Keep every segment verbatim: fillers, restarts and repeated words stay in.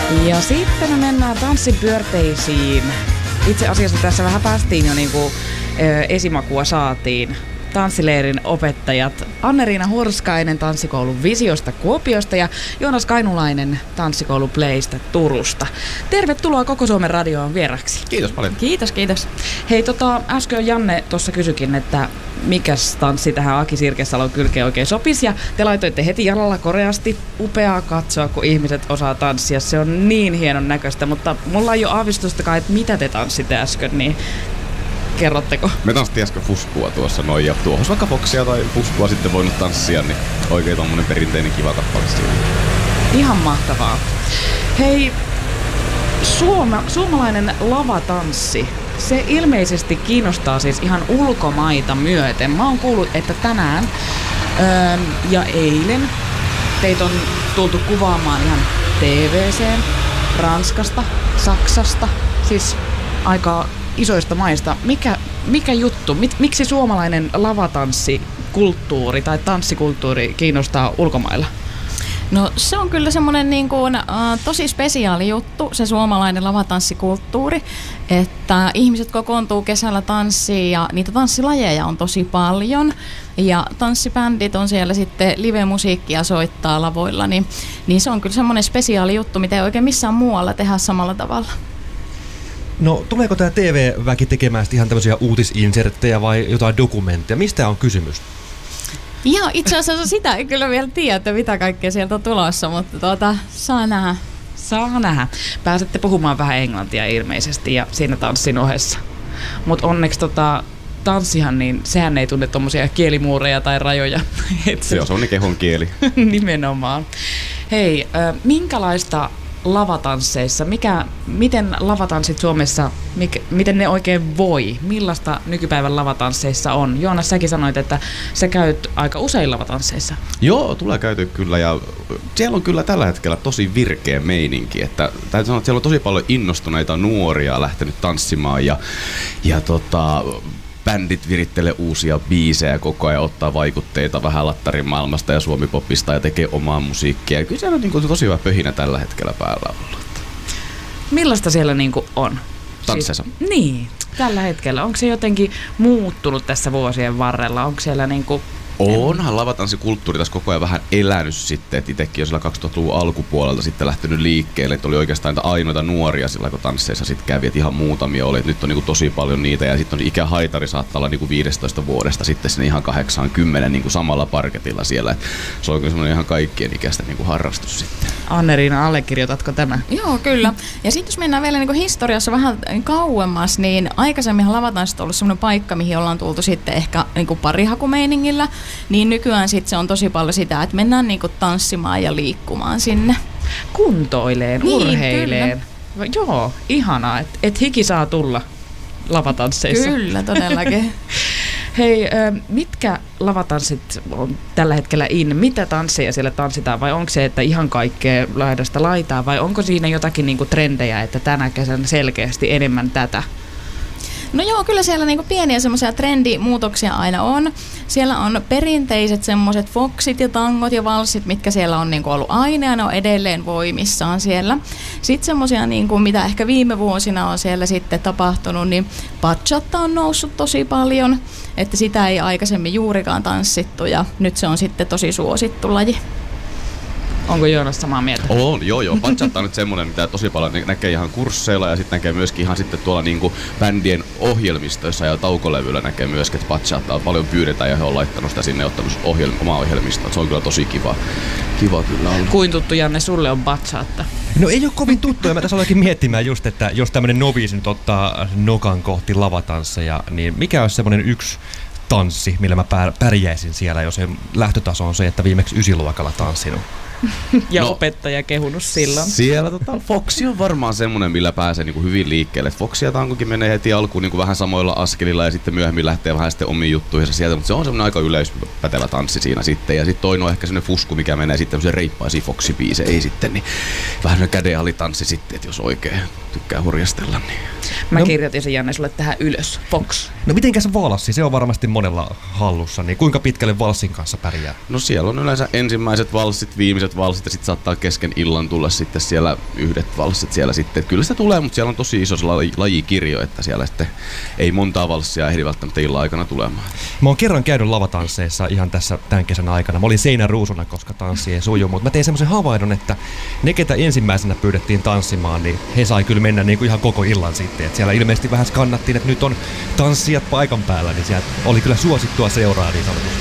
Ja sitten me mennään tanssipyörteisiin. Itse asiassa tässä vähän päästiin jo niinku, ö, esimakua saatiin. Tanssileirin opettajat Anne-Riina Hurskainen tanssikoulun Visiosta Kuopiosta ja Joonas Kainulainen tanssikoulu Playsta Turusta. Tervetuloa Koko Suomen radioon vieraksi. Kiitos paljon. Kiitos, kiitos. Hei, tota, äsken Janne tuossa kysyikin, että mikäs tanssi tähän Aki Sirkesalon kylkeen oikein sopisi. Ja te laitoitte heti jalalla koreasti. Upeaa katsoa, kun ihmiset osaa tanssia. Se on niin hienon näköistä, mutta mulla ei ole aavistustakaan, että mitä te tanssitte äsken, niin kerrotteko? Me tanssittiin äsken fuskua tuossa noin, ja tuohon vaikka foksia tai fuskua sitten voinut tanssia, niin oikein tommonen perinteinen kiva kappale siinä. Ihan mahtavaa. Hei, suoma, suomalainen lavatanssi, se ilmeisesti kiinnostaa siis ihan ulkomaita myöten. Mä oon kuullut, että tänään öö, ja eilen teitä on tultu kuvaamaan ihan T V-seen Ranskasta, Saksasta, siis aika isoista maista. Mikä, mikä juttu? Mit, miksi suomalainen lavatanssikulttuuri tai tanssikulttuuri kiinnostaa ulkomailla? No se on kyllä semmoinen niin kuin, äh, tosi spesiaali juttu, se suomalainen lavatanssikulttuuri, että ihmiset kokoontuu kesällä tanssiin ja niitä tanssilajeja on tosi paljon ja tanssibändit on siellä sitten live-musiikkia soittaa lavoilla, niin, niin se on kyllä semmoinen spesiaali juttu, mitä ei oikein missään muualla tehdä samalla tavalla. No tuleeko tämä T V-väki tekemään ihan tämmöisiä uutisinserttejä vai jotain dokumentteja? Mistä on kysymys? Joo, itse asiassa sitä ei kyllä vielä tiedä, mitä kaikkea sieltä on tulossa, mutta tuota, saa nähdä. Saa nähdä. Pääsette puhumaan vähän englantia ilmeisesti ja siinä tanssin ohessa. Mutta onneksi tota, tanssihan, niin sehän ei tunne tommosia kielimuureja tai rajoja. Se on semmoinen kehon kieli. Nimenomaan. Hei, äh, minkälaista lavatansseissa, mikä, miten lavatanssit Suomessa, mikä, miten ne oikein voi? Millaista nykypäivän lavatansseissa on? Joonas, säkin sanoit, että sä käyt aika usein lavatansseissa. Joo, tulee käyty kyllä, ja siellä on kyllä tällä hetkellä tosi virkeä meininki, että täytyy sanoa, että siellä on tosi paljon innostuneita nuoria lähtenyt tanssimaan, ja, ja tota, bändit virittelee uusia biisejä koko ajan, ottaa vaikutteita vähän lattarin maailmasta ja suomipopista ja tekee omaa musiikkia. Kyllä siellä on niin kuin tosi hyvä pöhinä tällä hetkellä päällä ollut. Millaista siellä niin kuin on? Tansseissa? Siis, niin, tällä hetkellä. Onko se jotenkin muuttunut tässä vuosien varrella? Onko siellä niin kuin Onhan lavatanssikulttuuri tässä koko ajan vähän elänyt sitten, että itsekin jo sillä kaksituhattaluvun alkupuolelta sitten lähtenyt liikkeelle, että oli oikeastaan ainoita nuoria sillä, kun tansseissa sitten kävi, että ihan muutamia oli, että nyt on niin kuin tosi paljon niitä, ja sitten on ikähaitari saattaa olla niin kuin viidestätoista vuodesta sitten sinne ihan kahdeksankymmentä niin kuin samalla parketilla siellä, että se on kyllä semmoinen ihan kaikkien ikäistä niin kuin harrastus sitten. Anne-Riina, allekirjoitatko tämä? Joo, kyllä. Ja sitten jos mennään vielä niin kuin historiassa vähän kauemmas, niin aikaisemminhan lavatanssit on ollut semmoinen paikka, mihin ollaan tultu sitten ehkä niin kuin parihakumeiningillä, niin nykyään sitten se on tosi paljon sitä, että mennään niinku tanssimaan ja liikkumaan sinne. Kuntoileen, niin, urheileen. Kyllä. Joo, ihanaa, että et hiki saa tulla lavatansseissa. Kyllä, todellakin. Hei, mitkä lavatanssit on tällä hetkellä in? Mitä tansseja siellä tanssitaan, vai onko se, että ihan kaikkea laidasta laitaa, vai onko siinä jotakin niinku trendejä, että tänä kesänä selkeästi enemmän tätä? No joo, kyllä siellä niinku pieniä semmoisia trendimuutoksia aina on. Siellä on perinteiset semmoiset foksit ja tangot ja valssit, mitkä siellä on niinku ollut aina ja ne on edelleen voimissaan siellä. Sitten semmoisia, niinku, mitä ehkä viime vuosina on siellä sitten tapahtunut, niin bachata on noussut tosi paljon, että sitä ei aikaisemmin juurikaan tanssittu ja nyt se on sitten tosi suosittu laji. Onko Joonas samaa mieltä? On, joo joo. Bachata on nyt semmoinen, mitä tosi paljon näkee ihan kursseilla ja sitten näkee myöskin ihan sitten tuolla niinku bändien ohjelmistoissa ja taukolevyillä näkee myöskin, että bachata paljon pyydetään ja he on laittanut sitä sinne ottanut ohjelma, omaa ohjelmistoa. Se on kyllä tosi kiva. Kiva kyllä on. Kuin tuttu, Janne, sulle on bachata? No ei ole kovin tuttu, ja mä tässä aloinkin miettimään just, että jos tämmönen noviisi nyt ottaa nokan kohti lavatansseja, niin mikä olisi semmoinen yksi tanssi, millä mä pärjäisin siellä, jos se lähtötaso on se, että viimeksi ysiluokalla tanssinut? Ja no, opettaja kehunut silloin. Siellä tota, Foxi on varmaan semmoinen, millä pääsee niinku hyvin liikkeelle. Foxi ja tankokin menee heti alkuun niinku vähän samoilla askelilla ja sitten myöhemmin lähtee vähän sitten omiin juttuihinsa sieltä, mutta se on semmoinen aika yleispätevä tanssi siinä sitten. Ja sitten toinen on ehkä semmoinen fusku, mikä menee sitten semmoisen reippaisiin Foxi-biiseihin sitten, niin vähän semmoinen kädenalitanssi sitten, että jos oikein tykkää hurjastella. Niin. Mä No- kirjoitin sen, Janne, sulle tähän ylös. Fox. No mitenkäs valssi? Se on varmasti monella hallussa. Niin kuinka pitkälle valssin kanssa pärjää? No siellä on yleensä ensimmäiset valssit, viimeiset valssit ja sitten saattaa kesken illan tulla sitten siellä yhdet valssit siellä sitten. Kyllä sitä tulee, mutta siellä on tosi iso laji, lajikirjo, että siellä sitten ei montaa valssia ehdi välttämättä illan aikana tulemaan. Mä oon kerran käynyt lavatansseissa ihan tässä tämän kesän aikana. Mä olin seinäruusuna, koska tanssi ei suju, mutta mä tein semmoisen havainnon, että ne, ketä ensimmäisenä pyydettiin tanssimaan, niin he sai kyllä mennä niin kuin ihan koko illan sitten. Et siellä ilmeisesti vähän skannattiin, että nyt on tanssijat paikan päällä, niin siellä oli kyllä suosittua seuraa niin sanotusti.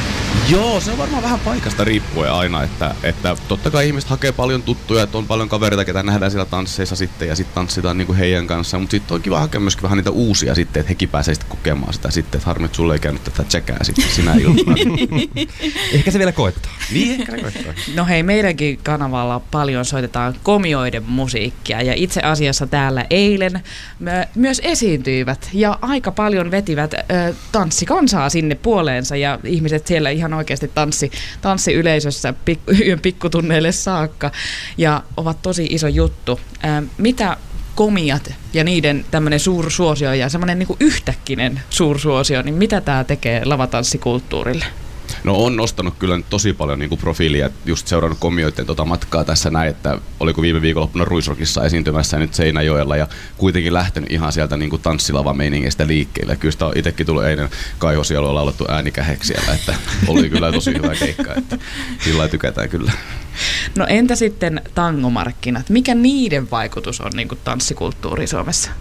Joo, se on varmaan vähän paikasta riippuen aina, että, että totta kai ihmiset hakee paljon tuttuja, että on paljon kavereita, ketä nähdään siellä tansseissa sitten ja sitten tanssitaan niinku heidän kanssaan, mutta sitten on kiva hakea myöskin vähän niitä uusia sitten, että hekin pääsee sitten kokemaan sitä sitten, että harmi, että sulle ei käynyt tätä tsekää sitten sinä iltana. Ehkä se vielä koittaa. Niin, ehkä koittaa. No hei, meidänkin kanavalla paljon soitetaan komioiden musiikkia ja itse asiassa täällä eilen mä, myös esiintyivät ja aika paljon vetivät ö, tanssikansaa sinne puoleensa ja ihmiset siellä ihan oikeasti tanssi, tanssi yleisössä pik, yön pikkutunneille saakka ja ovat tosi iso juttu. Ö, mitä komiat ja niiden tämmöinen suursuosio ja semmoinen niinku yhtäkkinen suursuosio, niin mitä tämä tekee lavatanssikulttuurille? No on nostanut kyllä nyt tosi paljon niin kuin profiilia, just seurannut komioiden tota matkaa tässä näin, että oliko viime viikonloppuna Ruisrockissa esiintymässä ja nyt Seinäjoella ja kuitenkin lähtenyt ihan sieltä niin kuin tanssilavameiningeistä liikkeelle. Kyllä sitä on itsekin tullut eilen Kaihosialueella laulettu äänikäheksi siellä, että oli kyllä tosi hyvä keikka, että sillä lailla tykätään kyllä. No entä sitten tangomarkkinat? Mikä niiden vaikutus on niin kuin tanssikulttuuriin Suomessa?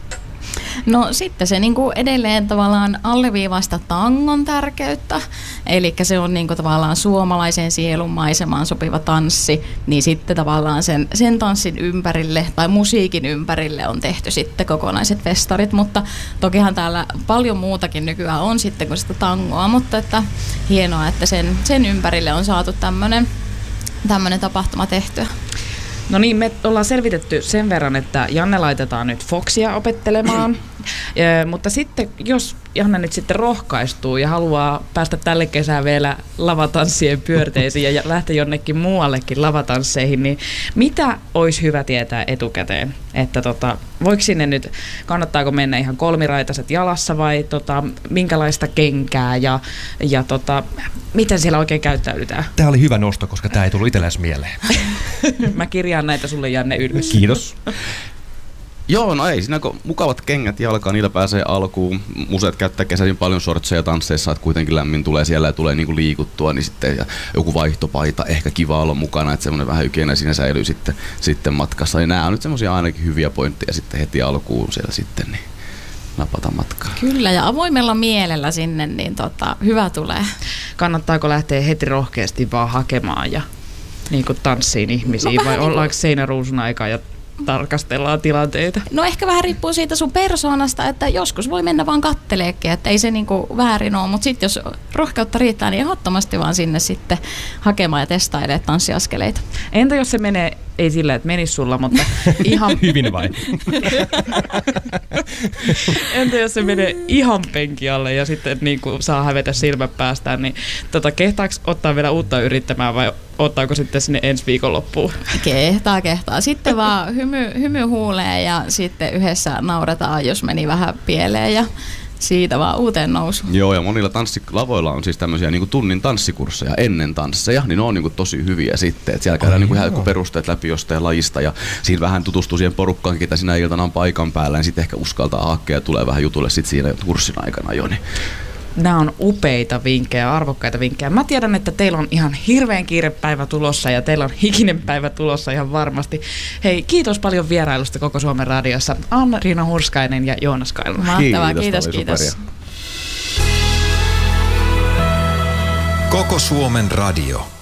No sitten se niinku edelleen tavallaan alleviivasta tangon tärkeyttä, eli se on niinku tavallaan suomalaisen sielun maisemaan sopiva tanssi, niin sitten tavallaan sen, sen tanssin ympärille tai musiikin ympärille on tehty sitten kokonaiset festarit, mutta tokihan täällä paljon muutakin nykyään on sitten kuin sitä tangoa, mutta että hienoa, että sen, sen ympärille on saatu tämmöinen tämmöinen tapahtuma tehtyä. No niin, me ollaan selvitetty sen verran, että Janne laitetaan nyt Foxia opettelemaan, e, mutta sitten jos Janne nyt sitten rohkaistuu ja haluaa päästä tälle kesään vielä lavatanssien pyörteisiin ja lähteä jonnekin muuallekin lavatansseihin, niin mitä olisi hyvä tietää etukäteen? Että tota, voiko sinne nyt, kannattaako mennä ihan kolmiraitaiset jalassa vai tota, minkälaista kenkää ja, ja tota, miten siellä oikein käyttäydytään? Tämä oli hyvä nosto, koska tämä ei tullut itsellesi mieleen. Mä kirjaan näitä sulle, Janne, ylös. Kiitos. Joo, no ei, siinä kun mukavat kengät jalkaan, niillä pääsee alkuun. Museet käyttää kesäisin paljon shortseja tansseissa, että kuitenkin lämmin tulee siellä ja tulee niinku liikuttua, niin sitten ja joku vaihtopaita, ehkä kiva olla mukana, että semmoinen vähän hygienia siinä säilyy sitten, sitten matkassa. Niin nämä on nyt semmoisia ainakin hyviä pointteja sitten heti alkuun siellä sitten, niin napata matkaa. Kyllä, ja avoimella mielellä sinne, niin tota, hyvä tulee. Kannattaako lähteä heti rohkeasti vaan hakemaan ja niin kuin tanssiin ihmisiin, No vai vähän ollaanko seinäruusun aikaa ja tarkastellaan tilanteita? No ehkä vähän riippuu siitä sun persoonasta, että joskus voi mennä vaan katteleekin, että ei se niinku väärin ole, mutta sitten jos rohkeutta riittää, niin ehdottomasti vaan sinne sitten hakemaan ja testailemaan tanssiaskeleita. Entä jos se menee, ei sillä, että menisi sulla, mutta ihan... Hyvin vai? Entä jos se menee ihan penki alle ja sitten niin kuin saa hävetä silmät päästään, niin tota, kehtaako ottaa vielä uutta yrittämään vai ottaako sitten sinne ensi viikonloppuun? Kehtaa, kehtaa. Sitten vaan hymy, hymy huuleen ja sitten yhdessä nauretaan, jos meni vähän pieleen ja siitä vaan uuteen nousuun. Joo, ja monilla tanssilavoilla on siis tämmöisiä niin kuin tunnin tanssikursseja ennen tansseja, niin ne on niin kuin tosi hyviä sitten. Et siellä käydään niin kuin ihan perusteet läpi jostain lajista ja siinä vähän tutustuu siihen porukkaan, ketä sinä iltana on paikan päällä, niin sitten ehkä uskaltaa hakea ja tulee vähän jutulle sitten siinä kurssin aikana jo. Niin. Nämä on upeita vinkkejä, arvokkaita vinkkejä. Mä tiedän, että teillä on ihan hirveän kiirepäivä tulossa ja teillä on hikinen päivä tulossa ihan varmasti. Hei, kiitos paljon vierailusta Koko Suomen radiossa. Anna-Riina Hurskainen ja Joonas Kailma. Mahtavaa, kiitos, kiitos. kiitos. Koko Suomen radio.